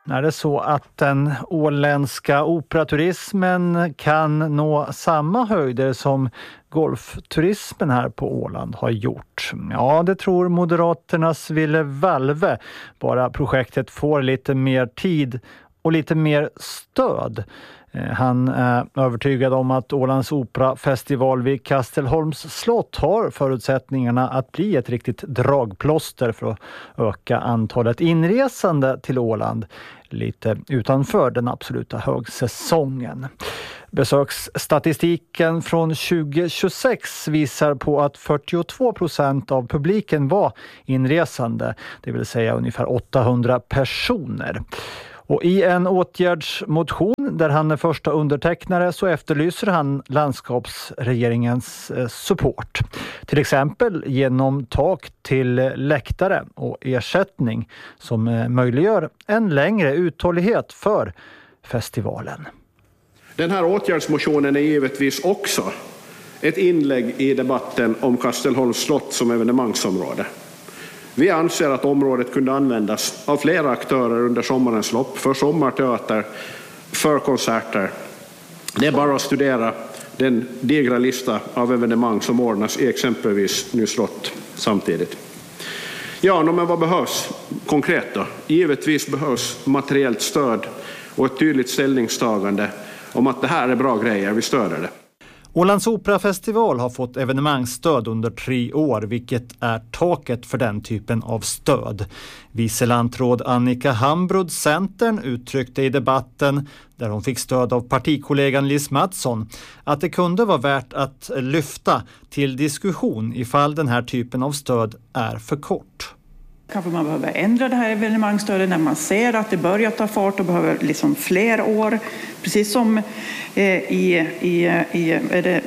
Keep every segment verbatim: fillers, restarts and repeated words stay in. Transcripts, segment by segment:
Är det så att den åländska operaturismen kan nå samma höjder som golfturismen här på Åland har gjort? Ja, det tror Moderaternas Ville Valve, bara projektet får lite mer tid och lite mer stöd. Han är övertygad om att Ålands operafestival vid Kastelholms slott har förutsättningarna att bli ett riktigt dragplåster för att öka antalet inresande till Åland lite utanför den absoluta högsäsongen. Besöksstatistiken från tjugo tjugosex visar på att fyrtiotvå procent av publiken var inresande, det vill säga ungefär åttahundra personer. Och i en åtgärdsmotion där han är första undertecknare så efterlyser han landskapsregeringens support. Till exempel genom tak till läktare och ersättning som möjliggör en längre uthållighet för festivalen. Den här åtgärdsmotionen är givetvis också ett inlägg i debatten om Kastelholms slott som evenemangsområde. Vi anser att området kunde användas av flera aktörer under sommarens lopp för sommarteater, för konserter. Det är bara att studera den digra lista av evenemang som ordnas i exempelvis Nyslott samtidigt. Ja, men vad behövs konkret då? Givetvis behövs materiellt stöd och ett tydligt ställningstagande om att det här är bra grejer, vi stöder det. Ålands operafestival har fått evenemangsstöd under tre år, vilket är taket för den typen av stöd. Vicelandråd Annika Hambrud, Centern, uttryckte i debatten, där hon fick stöd av partikollegan Liz Mattsson, att det kunde vara värt att lyfta till diskussion ifall den här typen av stöd är för kort. Kanske man behöver ändra det här evenemangsstödet när man ser att det börjar ta fart och behöver liksom fler år. Precis som eh, i, i, i, är det,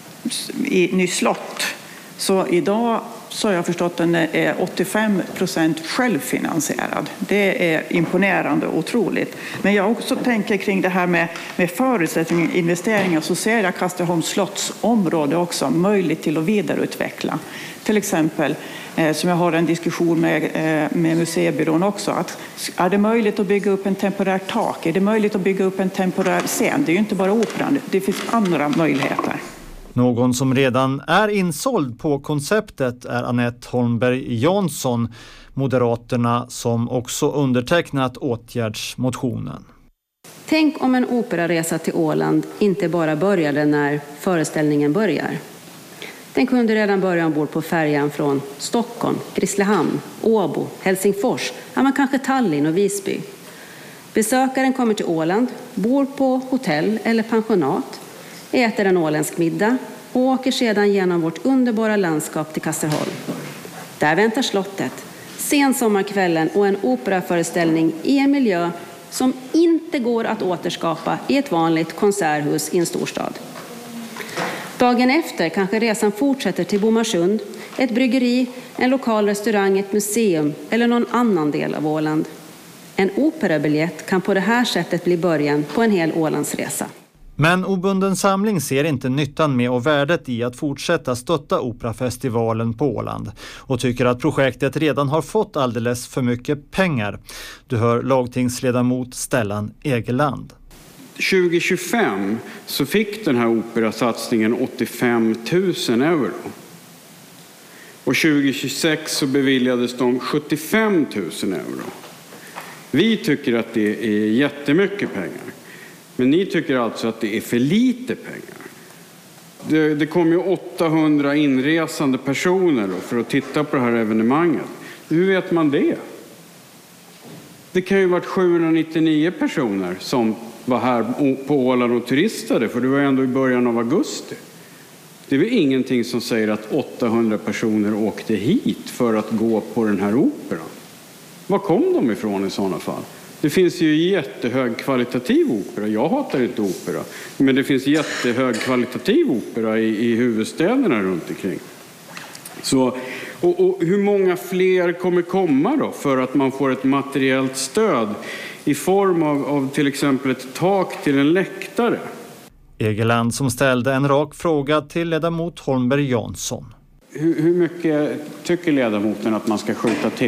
i Nyslott. Så idag så har jag förstått att den är åttiofem procent självfinansierad. Det är imponerande och otroligt. Men jag också tänker kring det här med, med förutsättningar och investeringar, så ser jag Kastelholms slotts område också möjligt till att vidareutveckla. Till exempel, eh, som jag har en diskussion med, eh, med museibyrån också, att är det möjligt att bygga upp en temporär tak? Är det möjligt att bygga upp en temporär scen? Det är ju inte bara operan, det finns andra möjligheter. Någon som redan är insåld på konceptet är Annette Holmberg Jansson, Moderaterna, som också undertecknat åtgärdsmotionen. Tänk om en operaresa till Åland inte bara började när föreställningen börjar. Den kunde redan börja ombord på färjan från Stockholm, Grisslehamn, Åbo, Helsingfors, ja, men kanske Tallinn och Visby. Besökaren kommer till Åland, bor på hotell eller pensionat, äter en åländsk middag och åker sedan genom vårt underbara landskap till Kastelholm. Där väntar slottet, sen sommarkvällen och en operaföreställning i en miljö som inte går att återskapa i ett vanligt konserthus i en storstad. Dagen efter kanske resan fortsätter till Bomarsund, ett bryggeri, en lokal restaurang, ett museum eller någon annan del av Åland. En operabiljett kan på det här sättet bli början på en hel Ålandsresa. Men Obunden samling ser inte nyttan med och värdet i att fortsätta stötta operafestivalen på Åland och tycker att projektet redan har fått alldeles för mycket pengar. Du hör lagtingsledamot Stellan Egeland. tjugo tjugofem så fick den här operasatsningen åttiofem tusen euro. Och tjugo tjugosex så beviljades de sjuttiofem tusen euro. Vi tycker att det är jättemycket pengar. Men ni tycker alltså att det är för lite pengar. Det, det kom ju åttahundra inresande personer då för att titta på det här evenemanget. Hur vet man det? Det kan ju ha varit sjuhundranittionio personer som var här på Åland och turistade, för det var ändå i början av augusti. Det är väl ingenting som säger att åttahundra personer åkte hit för att gå på den här operan. Var kom de ifrån i sådana fall? Det finns ju jättehög kvalitativ opera. Jag hatar inte opera. Men det finns jättehög kvalitativ opera i, i huvudstäderna runt omkring. Så, och, och hur många fler kommer komma då för att man får ett materiellt stöd i form av, av till exempel ett tak till en läktare? Egeland som ställde en rak fråga till ledamot Holmberg Jansson. Hur, hur mycket tycker ledamoten att man ska skjuta till?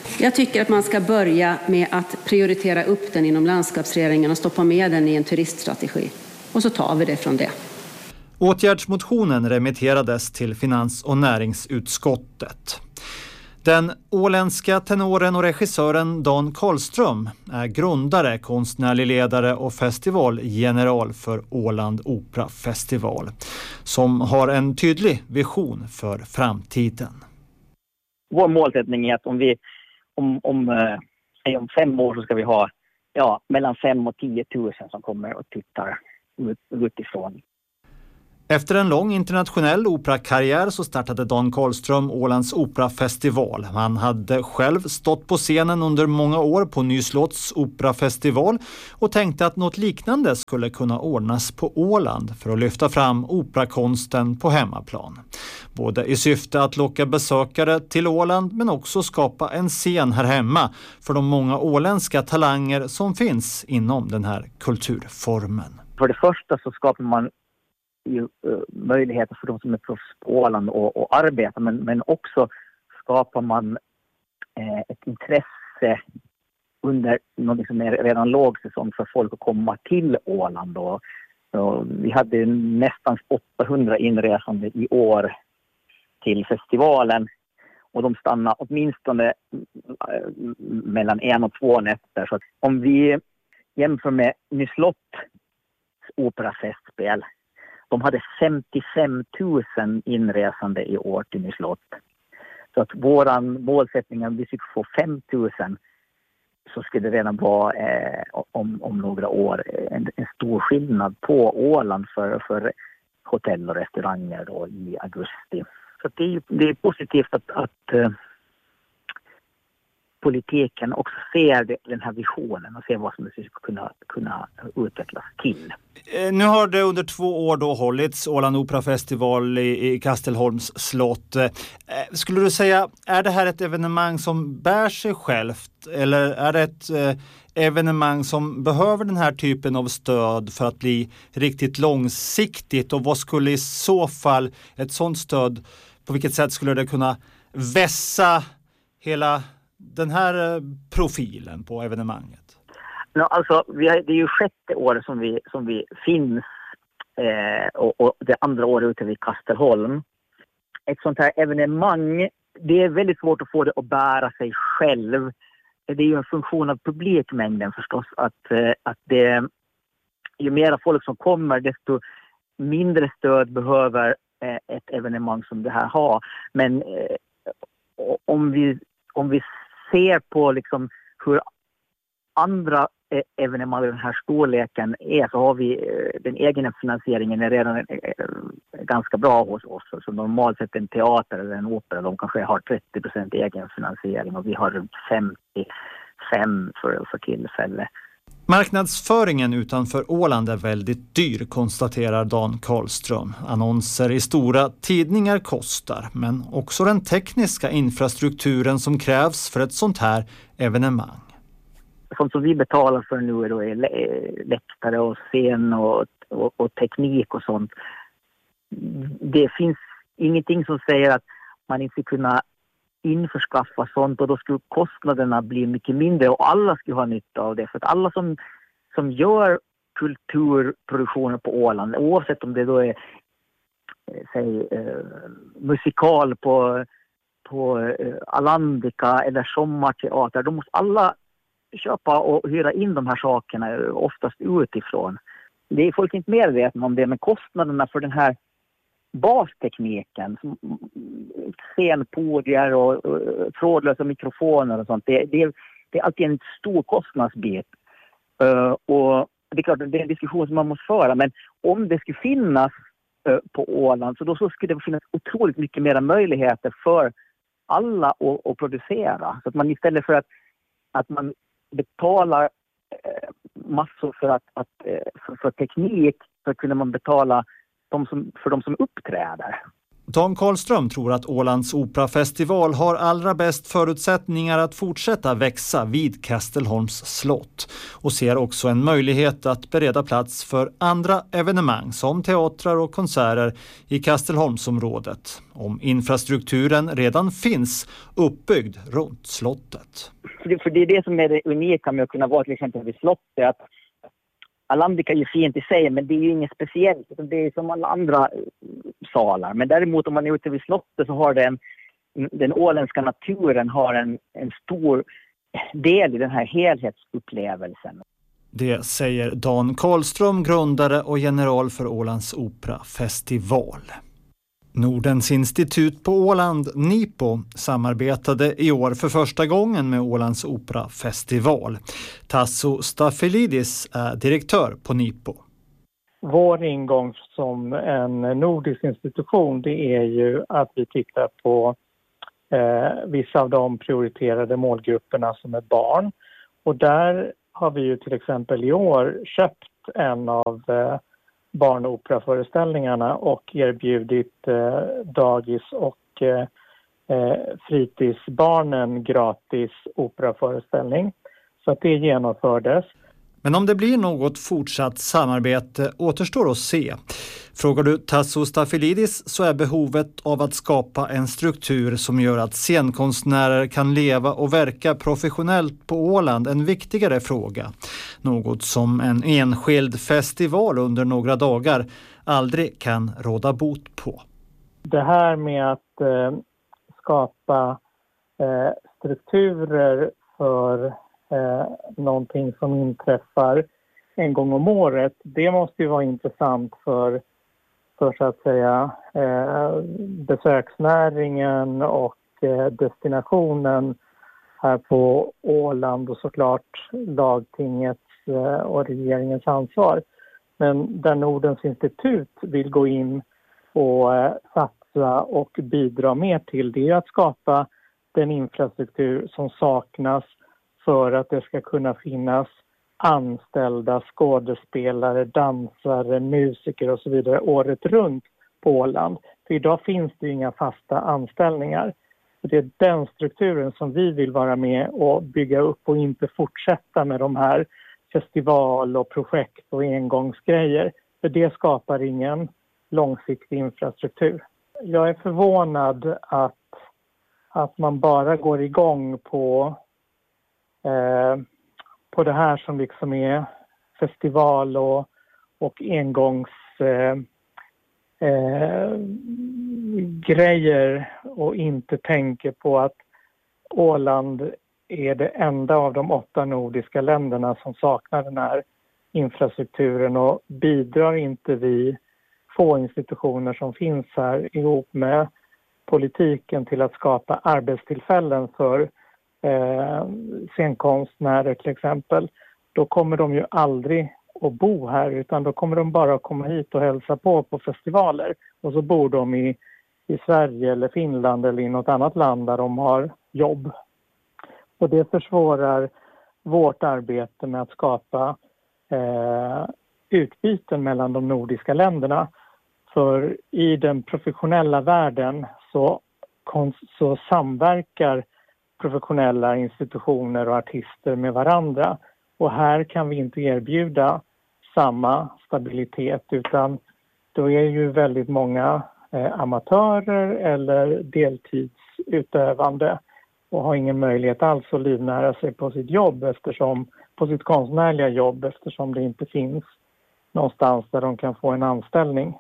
Jag tycker att man ska börja med att prioritera upp den inom landskapsregeringen och stoppa med den i en turiststrategi. Och så tar vi det från det. Åtgärdsmotionen remitterades till finans- och näringsutskottet. Den åländska tenoren och regissören Dan Karlström är grundare, konstnärlig ledare och festivalgeneral för Åland Operafestival, som har en tydlig vision för framtiden. Vår målsättning är att om vi om, om, eh, om fem år så ska vi ha ja, mellan fem och tio tusen som kommer och tittar ut, utifrån. Efter en lång internationell operakarriär så startade Dan Karlström Ålands Operafestival. Han hade själv stått på scenen under många år på Nyslotts operafestival och tänkte att något liknande skulle kunna ordnas på Åland för att lyfta fram operakonsten på hemmaplan. Både i syfte att locka besökare till Åland men också skapa en scen här hemma för de många åländska talanger som finns inom den här kulturformen. För det första så skapar man ju, uh, möjligheter för de som är proffs på Åland och, och arbeta, men, men också skapar man eh, ett intresse under något som är redan lågsäsong för folk att komma till Åland. Och, och vi hade nästan åttahundra inresande i år till festivalen och de stannar åtminstone äh, mellan en och två nätter. Så att om vi jämför med Nyslott operafestspel, de hade femtiofem tusen inresande i år till Nyslott. Så att våran målsättning är att vi ska få fem tusen, så skulle det redan vara eh, om, om några år en, en stor skillnad på Åland för, för hotell och restauranger då i augusti. Så det är, det är positivt att, att uh, politiken också ser det, den här visionen och ser vad som det ska kunna, kunna utvecklas till. Nu har det under två år då hållits Åland Operafestival i, i Kastelholms slott. Eh, skulle du säga, är det här ett evenemang som bär sig självt eller är det ett eh, evenemang som behöver den här typen av stöd för att bli riktigt långsiktigt? Och vad skulle i så fall ett sådant stöd, på vilket sätt skulle det kunna vässa hela den här profilen på evenemanget? No, alltså, vi har, det är ju sjätte året som vi, som vi finns eh, och, och det andra året ute vid Kastelholm. Ett sånt här evenemang, det är väldigt svårt att få det att bära sig själv. Det är ju en funktion av publikmängden förstås, att, eh, att det, ju mera folk som kommer desto mindre stöd behöver eh, ett evenemang som det här ha. Men eh, om vi, om vi ser på liksom hur andra evenemang i den här storleken är, så har vi den egna finansieringen är redan ganska bra hos oss. Så normalt sett en teater eller en opera, de kanske har trettio procent egen finansiering och vi har runt femtiofem för, för tillfälle. Marknadsföringen utanför Åland är väldigt dyr, konstaterar Dan Karlström. Annonser i stora tidningar kostar, men också den tekniska infrastrukturen som krävs för ett sånt här evenemang. Sånt som vi betalar för nu är, då är läktare och scen och, och, och teknik och sånt. Det finns ingenting som säger att man inte ska kunna införskaffa sånt, och då skulle kostnaderna bli mycket mindre och alla skulle ha nytta av det. För att alla som, som gör kulturproduktioner på Åland, oavsett om det då är säg, eh, musikal på, på eh, Alandica eller sommarteater, då måste alla köpa och hyra in de här sakerna oftast utifrån. Det är folk inte medvetna om det, men kostnaderna för den här bastekniken, scenpodier och, och trådlösa mikrofoner och sånt, det, det, det är alltid en stor kostnadsbit. Uh, och det är klart att det är en diskussion som man måste föra, men om det skulle finnas uh, på Åland, så då så skulle det finnas otroligt mycket mer möjligheter för alla att, att producera. Så att man istället för att, att man betalar uh, massor för, att, att, uh, för, för teknik, så kunde man betala de som, för de som uppträder. Dan Karlström tror att Ålands operafestival har allra bäst förutsättningar att fortsätta växa vid Kastelholms slott och ser också en möjlighet att bereda plats för andra evenemang som teatrar och konserter i Kastelholmsområdet om infrastrukturen redan finns uppbyggd runt slottet. För det, för det är det som är det unika med att kunna vara till exempel vid slottet, att Alambica är ju fint i sig, men det är ju inget speciellt. Det är som alla andra salar. Men däremot om man är ute vid slottet så har den, den åländska naturen har en, en stor del i den här helhetsupplevelsen. Det säger Dan Karlström, grundare och general för Ålands operafestival. Nordens institut på Åland, NIPO, samarbetade i år för första gången med Ålands operafestival. Tasso Staffelidis är direktör på NIPO. Vår ingång som en nordisk institution, det är ju att vi tittar på eh, vissa av de prioriterade målgrupperna som är barn. Och där har vi ju till exempel i år köpt en av eh, barnoperaföreställningarna och erbjudit eh, dagis och eh, fritidsbarnen gratis operaföreställning. Så att det genomfördes. Men om det blir något fortsatt samarbete återstår att se. Frågar du Tasso Staffelidis så är behovet av att skapa en struktur som gör att scenkonstnärer kan leva och verka professionellt på Åland en viktigare fråga. Något som en enskild festival under några dagar aldrig kan råda bot på. Det här med att eh, skapa eh, strukturer för Eh, någonting som inträffar en gång om året, det måste ju vara intressant för, för så att säga eh, besöksnäringen och eh, destinationen här på Åland och såklart lagtingets eh, och regeringens ansvar. Men där Nordens institut vill gå in och eh, satsa och bidra mer till, det är att skapa den infrastruktur som saknas för att det ska kunna finnas anställda skådespelare, dansare, musiker och så vidare året runt på Åland. För idag finns det inga fasta anställningar. Det är den strukturen som vi vill vara med och bygga upp och inte fortsätta med de här festival och projekt och engångsgrejer. För det skapar ingen långsiktig infrastruktur. Jag är förvånad att, att man bara går igång på Eh, på det här som liksom är festival och, och engångs eh, eh, grejer och inte tänker på att Åland är det enda av de åtta nordiska länderna som saknar den här infrastrukturen, och bidrar inte vi få institutioner som finns här ihop med politiken till att skapa arbetstillfällen för Eh, scenkonstnärer till exempel, då kommer de ju aldrig att bo här, utan då kommer de bara att komma hit och hälsa på på festivaler, och så bor de i, i Sverige eller Finland eller i något annat land där de har jobb. Och det försvårar vårt arbete med att skapa eh, utbyten mellan de nordiska länderna. För i den professionella världen så, så samverkar professionella institutioner och artister med varandra. Och här kan vi inte erbjuda samma stabilitet, utan då är ju väldigt många eh, amatörer eller deltidsutövande och har ingen möjlighet alls att livnära sig på sitt jobb, eftersom, på sitt konstnärliga jobb, eftersom det inte finns någonstans där de kan få en anställning.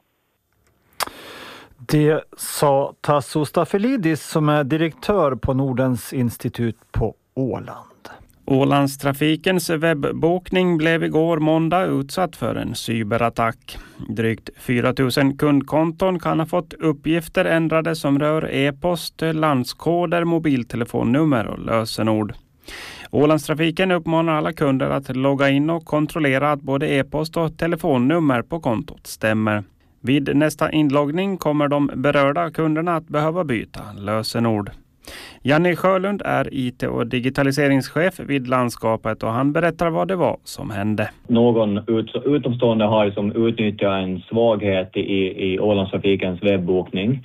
Det sa Tasso Staffelidis som är direktör på Nordens institut på Åland. Ålandstrafikens webbokning blev igår måndag utsatt för en cyberattack. Drygt fyra tusen kundkonton kan ha fått uppgifter ändrade som rör e-post, landskoder, mobiltelefonnummer och lösenord. Ålandstrafiken uppmanar alla kunder att logga in och kontrollera att både e-post och telefonnummer på kontot stämmer. Vid nästa inloggning kommer de berörda kunderna att behöva byta lösenord. Janne Sjölund är I T- och digitaliseringschef vid landskapet, och han berättar vad det var som hände. Någon ut, utomstående har som utnyttjat en svaghet i, i Ålandstrafikens webbokning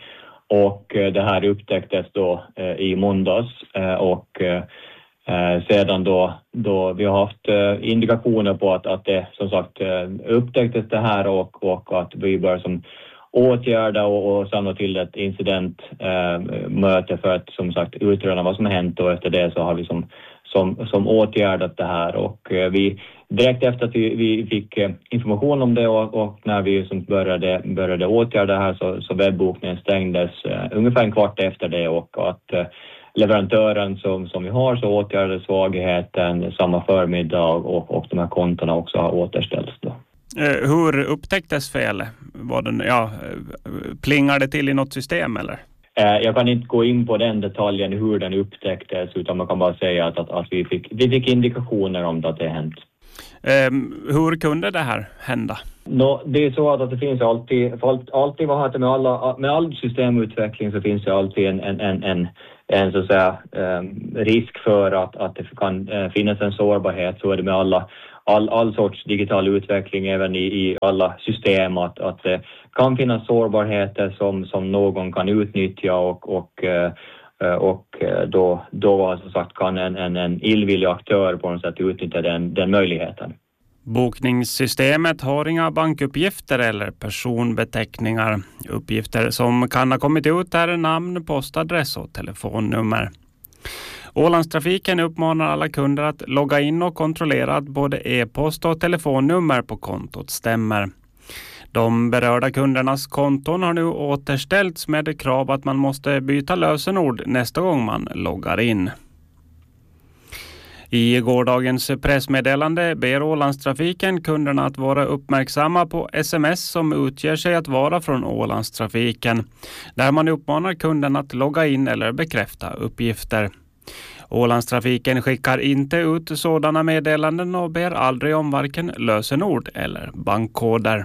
Och det här upptäcktes då i måndags och sedan då, då vi har haft indikationer på att, att det som sagt upptäcktes det här och, och att vi bör som åtgärda och, och samla till ett incidentmöte för att som sagt utröna vad som har hänt, och efter det så har vi som, som, som åtgärdat det här och vi direkt efter att vi, vi fick information om det och, och när vi som började, började åtgärda det här så, så webbokningen stängdes uh, ungefär en kvart efter det och att uh, leverantören som, som vi har så åtgärdade svagheten samma förmiddag och, och de här kontona också har återställts då. Hur upptäcktes fel? Var den, ja, plingade det till i något system eller? Jag kan inte gå in på den detaljen hur den upptäcktes, utan man kan bara säga att, att, att vi, fick, vi fick indikationer om att det har hänt. Um, hur kunde det här hända? No, det är så att, att det finns alltid, för alltid vad heter med, alla, med all systemutveckling så finns det alltid en, en, en, en, en så att säga, um, risk för att, att det kan uh, finnas en sårbarhet. Så är det med alla All, all sorts digital utveckling, även i, i alla system, att, att det kan finnas sårbarheter som, som någon kan utnyttja och, och, och då, då som sagt kan en, en, en illvillig aktör på något sätt utnyttja den, den möjligheten. Bokningssystemet har inga bankuppgifter eller personbeteckningar. Uppgifter som kan ha kommit ut är namn, postadress och telefonnummer. Ålandstrafiken uppmanar alla kunder att logga in och kontrollera att både e-post och telefonnummer på kontot stämmer. De berörda kundernas konton har nu återställts med krav att man måste byta lösenord nästa gång man loggar in. I gårdagens pressmeddelande ber Ålandstrafiken kunderna att vara uppmärksamma på sms som utger sig att vara från Ålandstrafiken, där man uppmanar kunderna att logga in eller bekräfta uppgifter. Ålandstrafiken skickar inte ut sådana meddelanden och ber aldrig om varken lösenord eller bankkoder.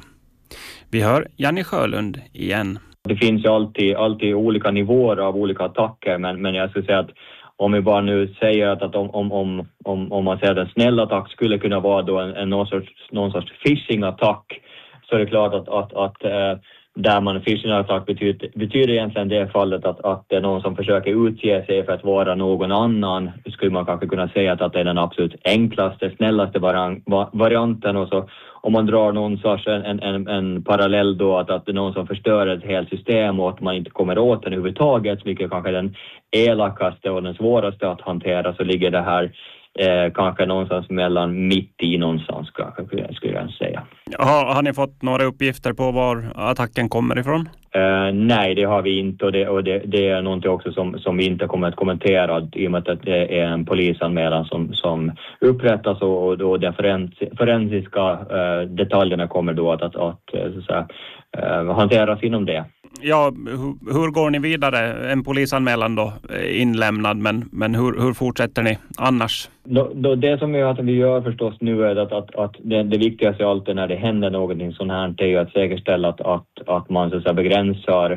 Vi hör Janni Sjölund igen. Det finns ju alltid, alltid olika nivåer av olika attacker, men, men jag skulle säga att om vi bara nu säger att, att om, om, om, om, om man säger att en snäll attack skulle kunna vara då en, en någon sorts, någon sorts phishing-attack, så är det klart att, att, att äh, där man phishing-attack betyder, betyder egentligen det fallet att, att det är någon som försöker utge sig för att vara någon annan. Skulle man kanske kunna säga att, att det är den absolut enklaste, snällaste varianten. Och så om man drar någon sorts en, en, en parallell då att, att det är någon som förstör ett helt system och att man inte kommer åt den överhuvudtaget, vilket kanske är den elakaste och den svåraste att hantera, så ligger det här Eh, kanske någonstans mellan mitt i någonstans kanske, skulle jag säga. Har, har ni fått några uppgifter på var attacken kommer ifrån? Eh, nej, det har vi inte, och det, och det, det är någonting också som, som vi inte kommer att kommentera i och med att det är en polisanmälan som, som upprättas och, och då de forens, forensiska eh, detaljerna kommer då att, att, att, så att säga, eh, hanteras inom det. Ja, hur, hur går ni vidare? En polisanmälan då inlämnad, men, men hur, hur fortsätter ni annars? Då, då det som vi, att vi gör förstås nu är att, att, att det, det viktigaste alltid när det händer någonting sånt här är ju att säkerställa att, att, att man så att säga, begränsar,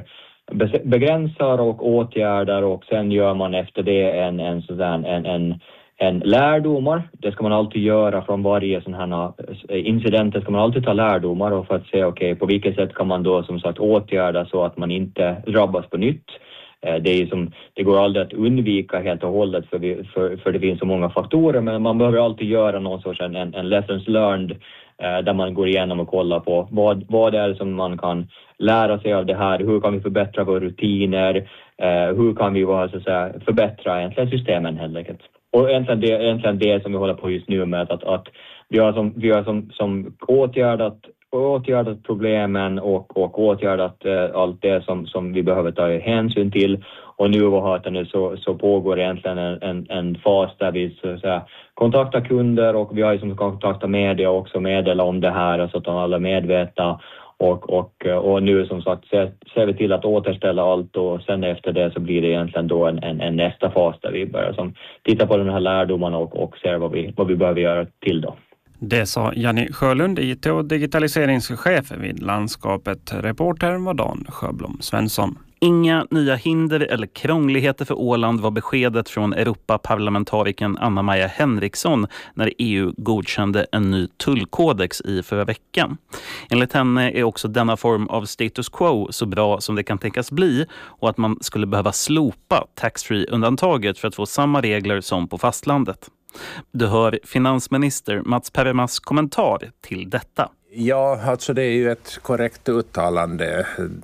begränsar och åtgärdar, och sen gör man efter det en, en, så att säga, en, en En lärdomar. Det ska man alltid göra från varje sån här incident. Ska man alltid ta lärdomar och för att se okej, okay, på vilket sätt kan man då som sagt åtgärda så att man inte drabbas på nytt. Det, är som, det går aldrig att undvika helt och hållet för, vi, för, för det finns så många faktorer, men man behöver alltid göra någon sorts en, en lessons learned där man går igenom och kollar på vad, vad det är som man kan lära sig av det här. Hur kan vi förbättra våra rutiner? Hur kan vi så att säga, förbättra egentligen systemen helt enkelt? Och egentligen det, egentligen det som vi håller på just nu med att, att vi har, som, vi har som, som åtgärdat, åtgärdat problemen och, och åtgärdat eh, allt det som, som vi behöver ta hänsyn till. Och nu, vad nu så, så pågår egentligen en, en, en fas där vi så att säga, kontaktar kunder, och vi har ju som kontaktat media och också meddela om det här så att alla är medvetna. Och, och, och nu som sagt ser, ser vi till att återställa allt, och sen efter det så blir det egentligen då en, en, en nästa fas där vi börjar som titta på den här lärdomarna och, och ser vad vi, vad vi behöver göra till då. Det sa Janni Sjölund, I T- och digitaliseringschef vid Landskapet. Reporter var Dan Sjöblom Svensson. Inga nya hinder eller krångligheter för Åland var beskedet från Europaparlamentarikern Anna-Maja Henriksson när E U godkände en ny tullkodex i förra veckan. Enligt henne är också denna form av status quo så bra som det kan tänkas bli och att man skulle behöva slopa tax-free-undantaget för att få samma regler som på fastlandet. Du hör finansminister Mats Peremas kommentar till detta. Ja, alltså det är ju ett korrekt uttalande.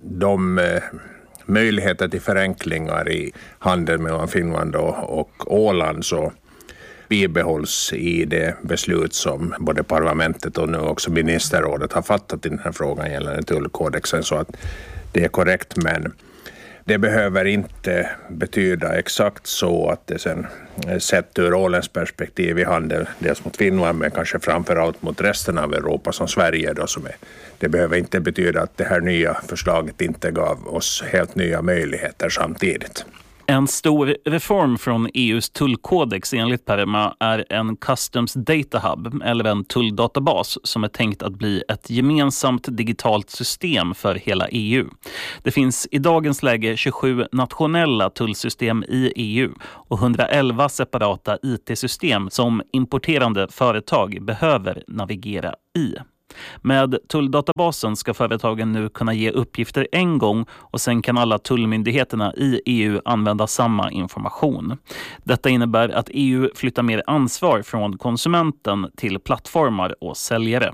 De eh, möjligheter till förenklingar i handeln mellan Finland och, och Åland så bibehålls i det beslut som både parlamentet och nu också ministerrådet har fattat i den här frågan gällande tullkodexen, så att det är korrekt, men det behöver inte betyda exakt så att det sen sett ur Ålands perspektiv i handel dels mot Finland men kanske framförallt mot resten av Europa som Sverige då som är. Det behöver inte betyda att det här nya förslaget inte gav oss helt nya möjligheter samtidigt. En stor reform från E U:s tullkodex enligt Perma är en Customs Data Hub eller en tulldatabas som är tänkt att bli ett gemensamt digitalt system för hela E U. Det finns i dagens läge tjugosju nationella tullsystem i E U och hundraelva separata I T-system som importerande företag behöver navigera i. Med tulldatabasen ska företagen nu kunna ge uppgifter en gång och sen kan alla tullmyndigheterna i E U använda samma information. Detta innebär att E U flyttar mer ansvar från konsumenten till plattformar och säljare.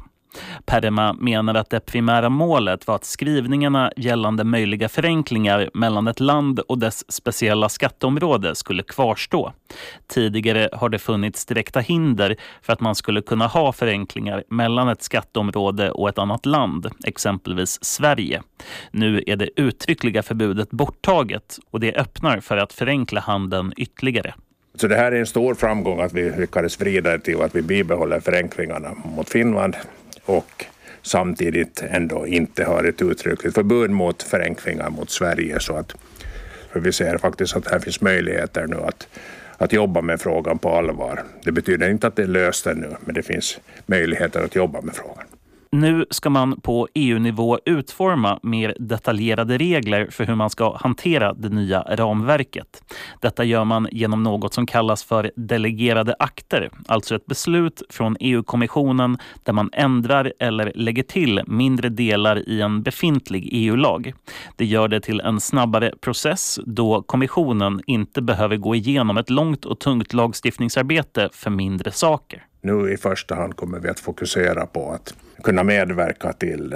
Perma menar att det primära målet var att skrivningarna gällande möjliga förenklingar mellan ett land och dess speciella skatteområde skulle kvarstå. Tidigare har det funnits direkta hinder för att man skulle kunna ha förenklingar mellan ett skatteområde och ett annat land, exempelvis Sverige. Nu är det uttryckliga förbudet borttaget och det öppnar för att förenkla handeln ytterligare. Så det här är en stor framgång att vi lyckades vrida till att vi bibehåller förenklingarna mot Finland och samtidigt ändå inte har ett uttryckligt förbud mot förenklingar mot Sverige, så att för vi ser faktiskt att här finns möjligheter nu att, att jobba med frågan på allvar. Det betyder inte att det är löst ännu, men det finns möjligheter att jobba med frågan. Nu ska man på E U-nivå utforma mer detaljerade regler för hur man ska hantera det nya ramverket. Detta gör man genom något som kallas för delegerade akter, alltså ett beslut från E U-kommissionen där man ändrar eller lägger till mindre delar i en befintlig E U-lag. Det gör det till en snabbare process då kommissionen inte behöver gå igenom ett långt och tungt lagstiftningsarbete för mindre saker. Nu i första hand kommer vi att fokusera på att kunna medverka till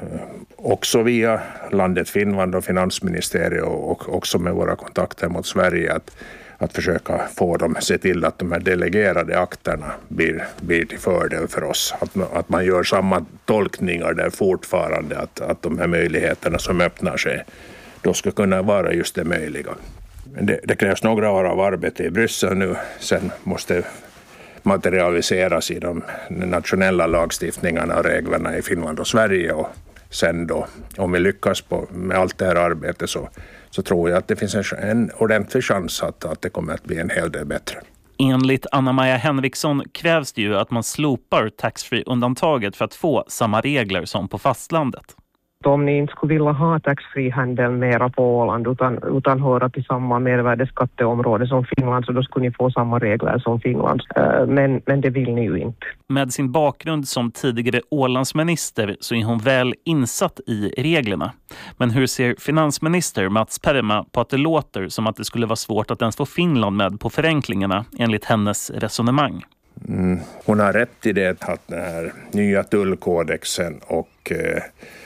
också via landet Finland och finansministeriet och också med våra kontakter mot Sverige att, att försöka få dem, se till att de här delegerade akterna blir, blir till fördel för oss. Att, att man gör samma tolkningar där fortfarande, att, att de här möjligheterna som öppnar sig då ska kunna vara just det möjliga. Men det, det krävs några år av arbete i Bryssel nu, sen måste materialiseras i de nationella lagstiftningarna och reglerna i Finland och Sverige, och sen då om vi lyckas på, med allt det här arbetet så, så tror jag att det finns en, en ordentlig chans att, att det kommer att bli en hel del bättre. Enligt Anna-Maja Henriksson krävs det ju att man slopar tax-free-undantaget för att få samma regler som på fastlandet. Om ni inte skulle vilja ha taxfree-handel mera på Åland utan, utan höra till samma mervärdeskatteområde som Finland, så då skulle ni få samma regler som Finland. Men, men det vill ni ju inte. Med sin bakgrund som tidigare Ålandsminister så är hon väl insatt i reglerna. Men hur ser finansminister Mats Perma på att det låter som att det skulle vara svårt att ens få Finland med på förenklingarna enligt hennes resonemang? Mm, hon har rätt i det att den här nya tullkodexen och eh,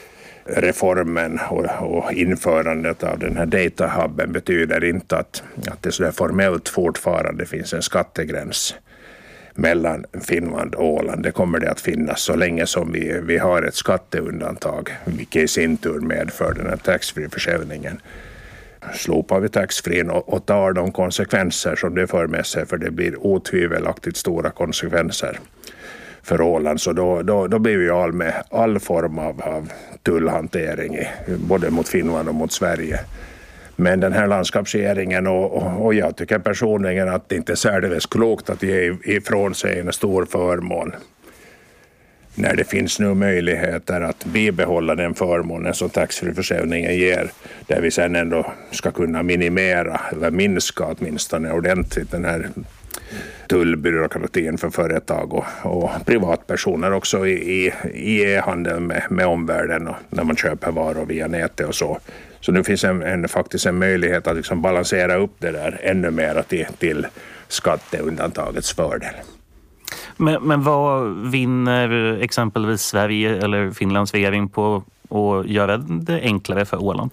reformen och, och införandet av den här datahubben betyder inte att, att det så där formellt fortfarande finns en skattegräns mellan Finland och Åland. Det kommer det att finnas så länge som vi, vi har ett skatteundantag, vilket i sin tur medför den här taxfree-försäljningen. Slopar vi taxfree och, och tar de konsekvenser som det för med sig, för det blir otvivelaktigt stora konsekvenser för Åland, så då, då, då blir vi all med all form av, av tullhantering i, både mot Finland och mot Sverige. Men den här landskapsregeringen och, och, och jag tycker personligen att det inte är särdeles klokt att ge ifrån sig en stor förmån när det finns nu möjligheter att bibehålla den förmånen som taxfree-försäljningen ger, där vi sen ändå ska kunna minimera eller minska åtminstone ordentligt den här tullbyråkratin för företag och, och privatpersoner också i, i, i e-handel med, med omvärlden och när man köper varor via nätet och så. Så nu finns en, en, faktiskt en möjlighet att liksom balansera upp det där ännu mer till, till skatteundantagets fördel. Men, men vad vinner exempelvis Sverige eller Finlands regering på att göra det enklare för Åland?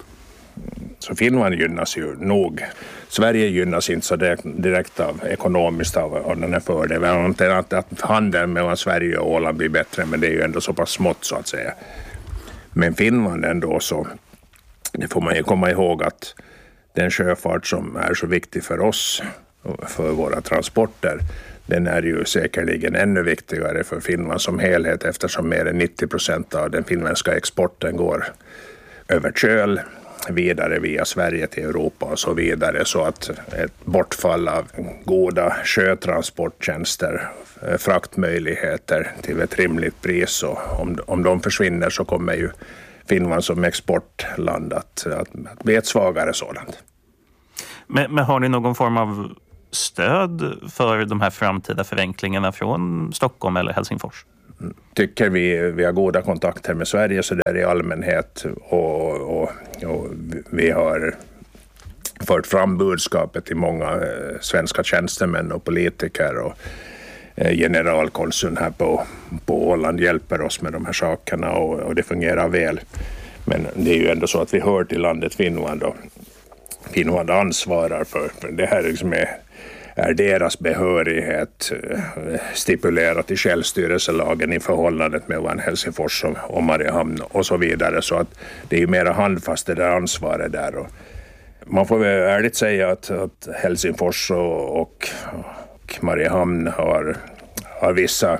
Så Finland gynnas ju nog. Sverige gynnas inte så direkt av ekonomiskt av, av den här fördelen. Inte att, att handeln mellan Sverige och Åland blir bättre, men det är ju ändå så pass smått så att säga. Men Finland ändå, så det får man ju komma ihåg att den sjöfart som är så viktig för oss, för våra transporter, den är ju säkerligen ännu viktigare för Finland som helhet, eftersom mer än nittio procent av den finländska exporten går över köl vidare via Sverige till Europa och så vidare, så att ett bortfall av goda sjötransporttjänster, fraktmöjligheter till ett rimligt pris, och om, om de försvinner så kommer ju Finland som exportland att, att, att bli ett svagare sådant. Men, men har ni någon form av stöd för de här framtida förenklingarna från Stockholm eller Helsingfors? Tycker vi, vi har goda kontakter med Sverige så där i allmänhet, och, och, och vi har fört fram budskapet till många svenska tjänstemän och politiker, och generalkonsuln här på, på Åland hjälper oss med de här sakerna, och, och det fungerar väl. Men det är ju ändå så att vi hör till landet Finland, och Finland ansvarar för, för det här liksom är, är deras behörighet stipulerat i självstyrelselagen i förhållandet mellan Helsingfors och, och Mariehamn och så vidare, så att det är ju mera handfast det där ansvaret där. Och man får väl ärligt säga att, att Helsingfors och, och, och Mariehamn har, har vissa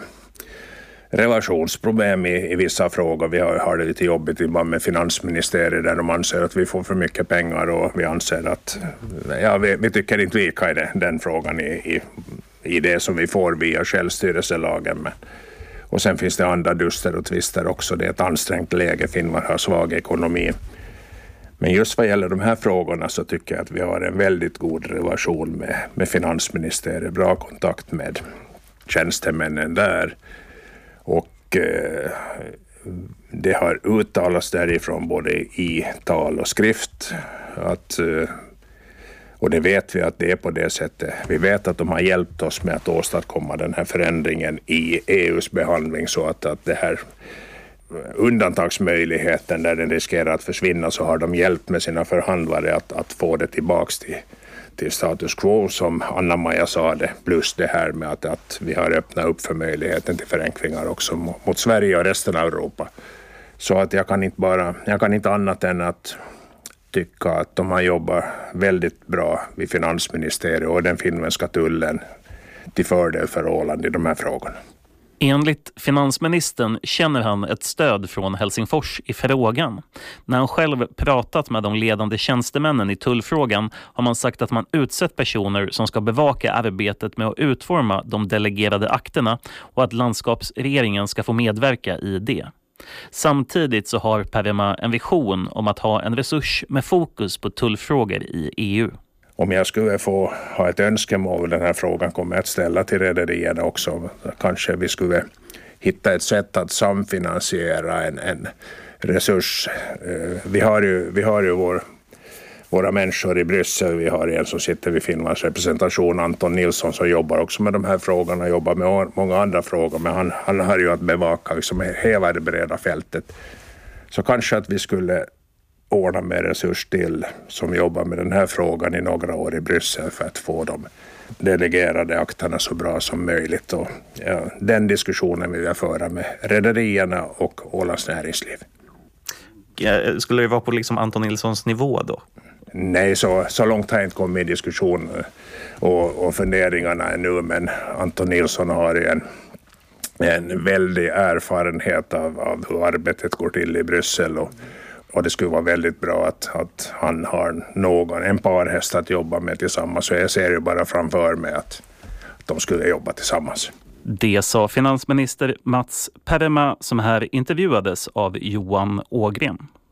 relationsproblem i, i vissa frågor. Vi har, har det lite jobbigt ibland med finansministeriet där de anser att vi får för mycket pengar, och vi anser att ja, vi, vi tycker inte lika i det, den frågan i, i, i det som vi får via självstyrelselagen. Men, och sen finns det andra duster och tvister också. Det är ett ansträngt läge, Finland har svag ekonomi. Men just vad gäller de här frågorna så tycker jag att vi har en väldigt god relation med, med finansministeriet, bra kontakt med tjänstemännen där. Och eh, det har uttalats därifrån både i tal och skrift att, eh, och det vet vi att det är på det sättet. Vi vet att de har hjälpt oss med att åstadkomma den här förändringen i E U:s behandling, så att, att det här undantagsmöjligheten där den riskerar att försvinna, så har de hjälpt med sina förhandlare att, att få det tillbaks till till status quo som Anna-Maja sa det, plus det här med att, att vi har öppnat upp för möjligheten till förenklingar också mot, mot Sverige och resten av Europa. Så att jag kan inte bara, jag kan inte annat än att tycka att de har jobbat väldigt bra vid finansministeriet och den finländska tullen till fördel för Åland i de här frågorna. Enligt finansministern känner han ett stöd från Helsingfors i frågan. När han själv pratat med de ledande tjänstemännen i tullfrågan har man sagt att man utsett personer som ska bevaka arbetet med att utforma de delegerade akterna, och att landskapsregeringen ska få medverka i det. Samtidigt så har Parema en vision om att ha en resurs med fokus på tullfrågor i E U. Om jag skulle få ha ett önskemål, den här frågan kommer att ställa till rederierna också. Kanske vi skulle hitta ett sätt att samfinansiera en, en resurs. Vi har ju, vi har ju vår, våra människor i Bryssel. Vi har en som sitter vid Finlands representation, Anton Nilsson, som jobbar också med de här frågorna och jobbar med många andra frågor. Men han, han har ju att bevaka liksom hela det breda fältet. Så kanske att vi skulle ordna med resurs till som jobbar med den här frågan i några år i Bryssel för att få de delegerade akterna så bra som möjligt. Och, ja, den diskussionen vill jag föra med rederierna och Ålands näringsliv. Skulle det vara på liksom Anton Nilssons nivå då? Nej, så, så långt har jag inte kommit i diskussion och, och funderingarna ännu, men Anton Nilsson har en, en väldig erfarenhet av, av hur arbetet går till i Bryssel, och Och det skulle vara väldigt bra att, att han har någon, en parhäst att jobba med tillsammans. Så jag ser ju bara framför mig att, att de skulle jobba tillsammans. Det sa finansminister Mats Perma som här intervjuades av Johan Ågren.